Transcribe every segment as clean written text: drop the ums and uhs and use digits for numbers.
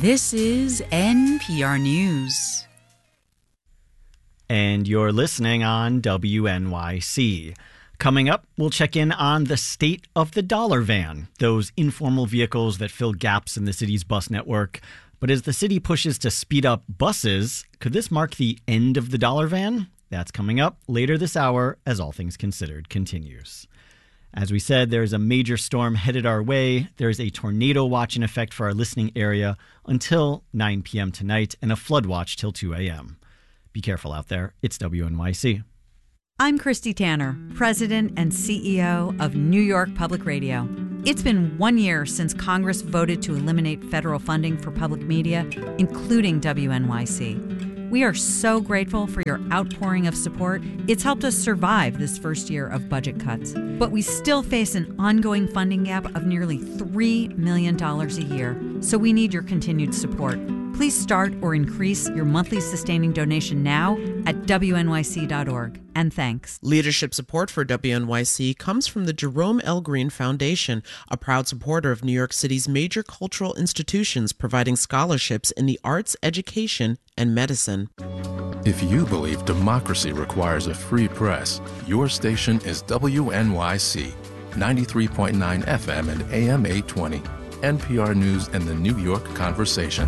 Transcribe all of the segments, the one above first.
This is NPR News. And you're listening on WNYC. Coming up, we'll check in on the state of the dollar van, those informal vehicles that fill gaps in the city's bus network. But as the city pushes to speed up buses, could this mark the end of the dollar van? That's coming up later this hour as All Things Considered continues. As we said, there's a major storm headed our way. There's a tornado watch in effect for our listening area until 9 p.m. tonight and a flood watch till 2 a.m. Be careful out there. It's WNYC. I'm Christy Tanner, President and CEO of New York Public Radio. It's been 1 year since Congress voted to eliminate federal funding for public media, including WNYC. We are so grateful for your outpouring of support. It's helped us survive this first year of budget cuts. But we still face an ongoing funding gap of nearly $3 million a year, so we need your continued support. Please start or increase your monthly sustaining donation now at WNYC.org. And thanks. Leadership support for WNYC comes from the Jerome L. Green Foundation, a proud supporter of New York City's major cultural institutions providing scholarships in the arts, education, and medicine. If you believe democracy requires a free press, your station is WNYC, 93.9 FM and AM 820, NPR News and the New York Conversation.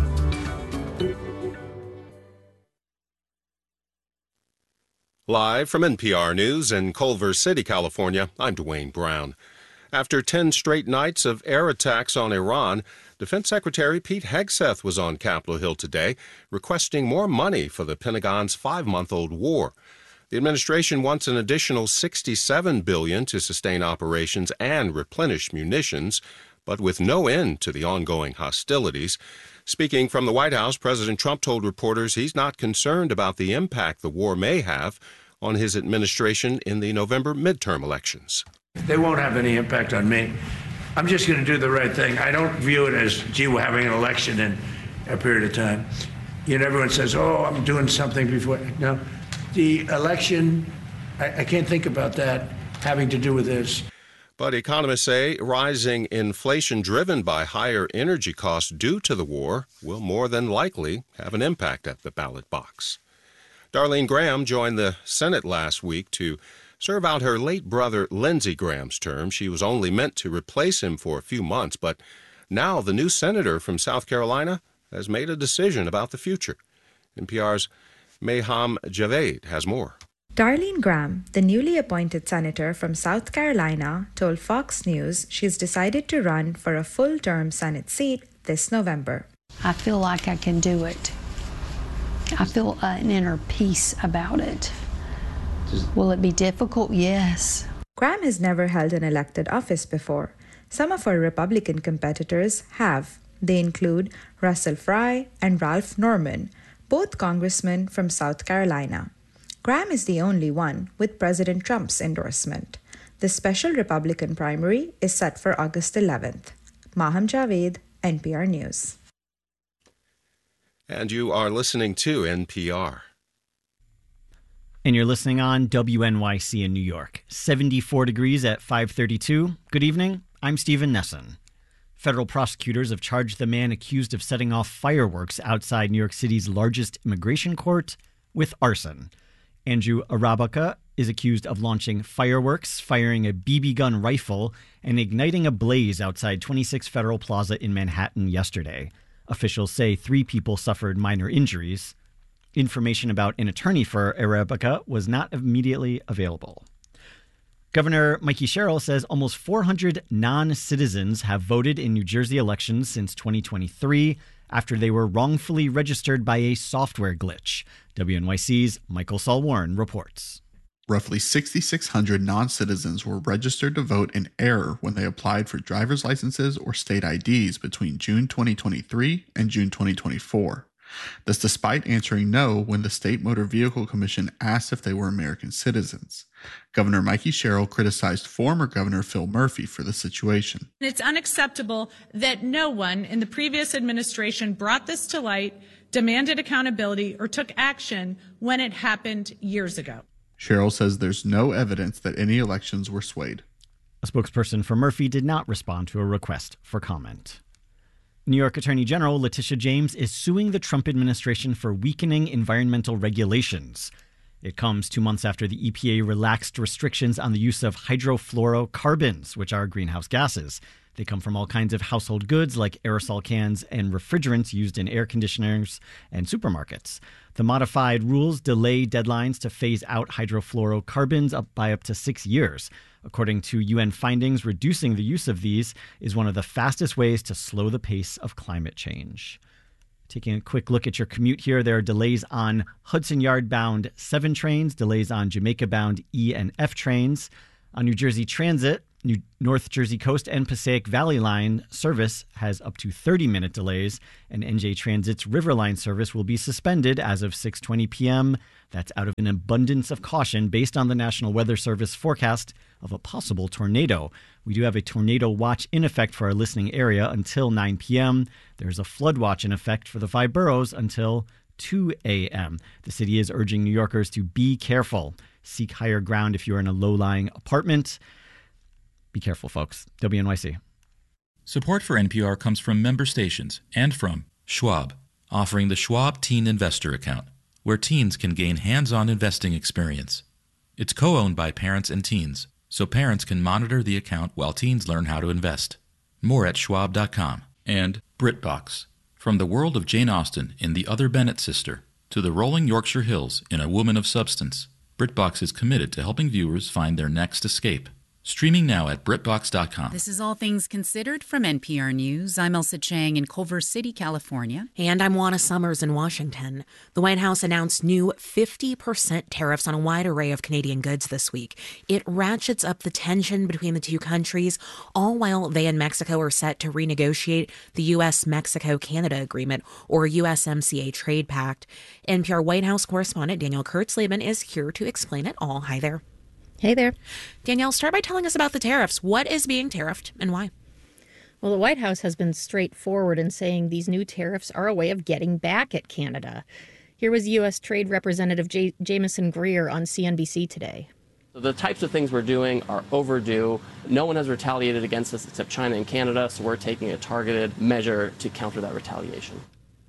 Live from NPR News in Culver City, California, I'm Dwayne Brown. After 10 straight nights of air attacks on Iran, Defense Secretary Pete Hegseth was on Capitol Hill today, requesting more money for the Pentagon's 5-month-old war. The administration wants an additional $67 billion to sustain operations and replenish munitions, but with no end to the ongoing hostilities. Speaking from the White House, President Trump told reporters he's not concerned about the impact the war may have on his administration in the November midterm elections. They won't have any impact on me. I'm just going to do the right thing. I don't view it as, gee, we're having an election in a period of time. You know, everyone says, oh, I'm doing something before. No, the election, I can't think about that having to do with this. But economists say rising inflation driven by higher energy costs due to the war will more than likely have an impact at the ballot box. Darlene Graham joined the Senate last week to serve out her late brother Lindsey Graham's term. She was only meant to replace him for a few months, but now the new senator from South Carolina has made a decision about the future. NPR's Mayham Javed has more. Darlene Graham, the newly appointed senator from South Carolina, told Fox News she's decided to run for a full-term Senate seat this November. I feel like I can do it. I feel an inner peace about it. Will it be difficult? Yes. Graham has never held an elected office before. Some of her Republican competitors have. They include Russell Fry and Ralph Norman, both congressmen from South Carolina. Graham is the only one with President Trump's endorsement. The special Republican primary is set for August 11th. Maham Javed, NPR News. And you are listening to NPR. And you're listening on WNYC in New York. 74 degrees at 5:32. Good evening. I'm Stephen Nesson. Federal prosecutors have charged the man accused of setting off fireworks outside New York City's largest immigration court with arson. Andrew Arabaca is accused of launching fireworks, firing a BB gun rifle, and igniting a blaze outside 26 Federal Plaza in Manhattan yesterday. Officials say 3 people suffered minor injuries. Information about an attorney for Arabaca was not immediately available. Governor Mikey Sherrill says almost 400 non-citizens have voted in New Jersey elections since 2023 after they were wrongfully registered by a software glitch. WNYC's Michael Saul-Warren reports. Roughly 6,600 non-citizens were registered to vote in error when they applied for driver's licenses or state IDs between June 2023 and June 2024. This despite answering no when the State Motor Vehicle Commission asked if they were American citizens. Governor Mikey Sherrill criticized former Governor Phil Murphy for the situation. It's unacceptable that no one in the previous administration brought this to light, demanded accountability, or took action when it happened years ago. Sherrill says there's no evidence that any elections were swayed. A spokesperson for Murphy did not respond to a request for comment. New York Attorney General Letitia James is suing the Trump administration for weakening environmental regulations. It comes 2 months after the EPA relaxed restrictions on the use of hydrofluorocarbons, which are greenhouse gases. They come from all kinds of household goods like aerosol cans and refrigerants used in air conditioners and supermarkets. The modified rules delay deadlines to phase out hydrofluorocarbons by up to 6 years. According to UN findings, reducing the use of these is one of the fastest ways to slow the pace of climate change. Taking a quick look at your commute here, there are delays on Hudson Yard-bound 7 trains, delays on Jamaica-bound E and F trains. On New Jersey Transit, North Jersey Coast and Passaic Valley Line service has up to 30-minute delays, and NJ Transit's River Line service will be suspended as of 6:20 p.m. That's out of an abundance of caution based on the National Weather Service forecast of a possible tornado. We do have a tornado watch in effect for our listening area until 9 p.m. There's a flood watch in effect for the 5 boroughs until 2 a.m. The city is urging New Yorkers to be careful. Seek higher ground if you're in a low-lying apartment. Be careful, folks. WNYC. Support for NPR comes from member stations and from Schwab, offering the Schwab Teen Investor Account, where teens can gain hands-on investing experience. It's co-owned by parents and teens, so parents can monitor the account while teens learn how to invest. More at schwab.com. And BritBox, from the world of Jane Austen in The Other Bennet Sister to the rolling Yorkshire Hills in A Woman of Substance, BritBox is committed to helping viewers find their next escape. Streaming now at BritBox.com. This is All Things Considered from NPR News. I'm Elsa Chang in Culver City, California. And I'm Juana Summers in Washington. The White House announced new 50% tariffs on a wide array of Canadian goods this week. It ratchets up the tension between the two countries, all while they and Mexico are set to renegotiate the U.S.-Mexico-Canada Agreement, or USMCA trade pact. NPR White House correspondent Danielle Kurtzleben is here to explain it all. Hi there. Hey there. Danielle, start by telling us about the tariffs. What is being tariffed and why? Well, the White House has been straightforward in saying these new tariffs are a way of getting back at Canada. Here was U.S. Trade Representative Jamieson Greer on CNBC today. The types of things we're doing are overdue. No one has retaliated against us except China and Canada, so we're taking a targeted measure to counter that retaliation.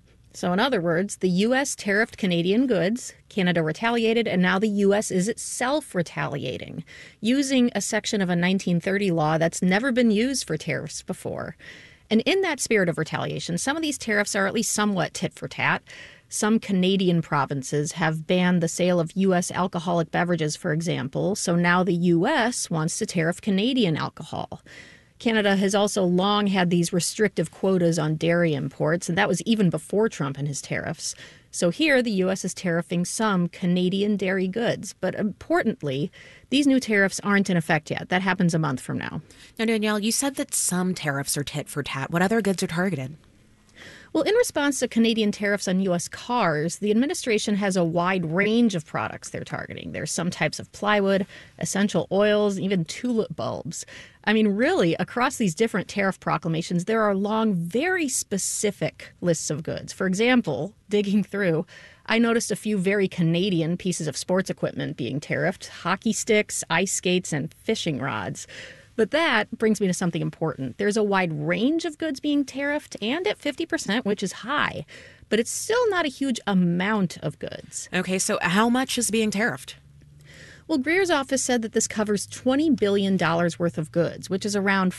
So in other words, the U.S. tariffed Canadian goods, Canada retaliated, and now the U.S. is itself retaliating, using a section of a 1930 law that's never been used for tariffs before. And in that spirit of retaliation, some of these tariffs are at least somewhat tit for tat. Some Canadian provinces have banned the sale of U.S. alcoholic beverages, for example, so now the U.S. wants to tariff Canadian alcohol. Canada has also long had these restrictive quotas on dairy imports, and that was even before Trump and his tariffs. So here, the U.S. is tariffing some Canadian dairy goods. But importantly, these new tariffs aren't in effect yet. That happens a month from now. Now, Danielle, you said that some tariffs are tit for tat. What other goods are targeted? Well, in response to Canadian tariffs on U.S. cars, the administration has a wide range of products they're targeting. There's some types of plywood, essential oils, even tulip bulbs. I mean, really, across these different tariff proclamations, there are long, very specific lists of goods. For example, digging through, I noticed a few very Canadian pieces of sports equipment being tariffed: hockey sticks, ice skates, and fishing rods. But that brings me to something important. There's a wide range of goods being tariffed, and at 50%, which is high. But it's still not a huge amount of goods. Okay, so how much is being tariffed? Well, Greer's office said that this covers $20 billion worth of goods, which is around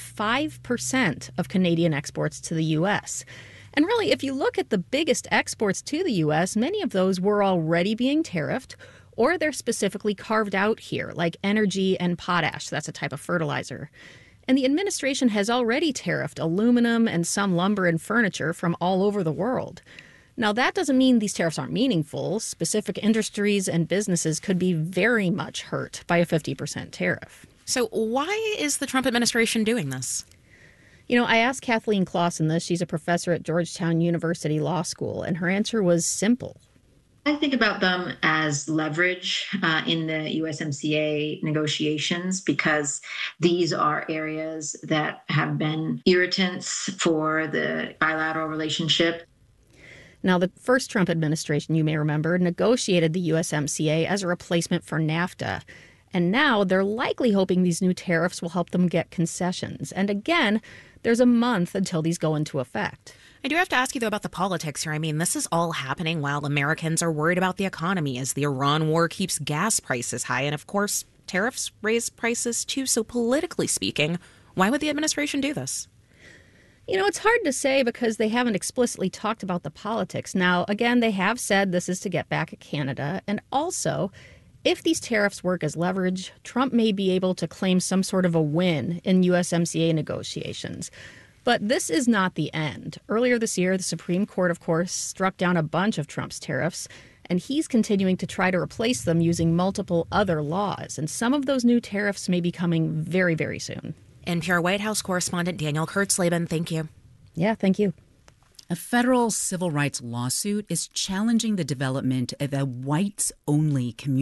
5% of Canadian exports to the U.S. And really, if you look at the biggest exports to the U.S., many of those were already being tariffed, or they're specifically carved out here, like energy and potash. That's a type of fertilizer. And the administration has already tariffed aluminum and some lumber and furniture from all over the world. Now, that doesn't mean these tariffs aren't meaningful. Specific industries and businesses could be very much hurt by a 50% tariff. So why is the Trump administration doing this? You know, I asked Kathleen Clausen this. She's a professor at Georgetown University Law School, and her answer was simple. I think about them as leverage in the USMCA negotiations, because these are areas that have been irritants for the bilateral relationship. Now, the first Trump administration, you may remember, negotiated the USMCA as a replacement for NAFTA. And now they're likely hoping these new tariffs will help them get concessions. And again, there's a month until these go into effect. I do have to ask you, though, about the politics here. I mean, this is all happening while Americans are worried about the economy as the Iran war keeps gas prices high. And, of course, tariffs raise prices, too. So politically speaking, why would the administration do this? You know, it's hard to say because they haven't explicitly talked about the politics. Now, again, they have said this is to get back at Canada. And also, if these tariffs work as leverage, Trump may be able to claim some sort of a win in USMCA negotiations. But this is not the end. Earlier this year, the Supreme Court, of course, struck down a bunch of Trump's tariffs, and he's continuing to try to replace them using multiple other laws. And some of those new tariffs may be coming very, very soon. NPR White House correspondent Daniel Kurtzleben, thank you. Yeah, thank you. A federal civil rights lawsuit is challenging the development of a whites-only community